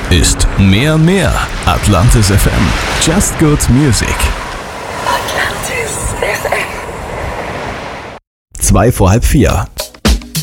ist mehr Atlantis FM. Just Good Music. Atlantis FM. 2 vor halb 4,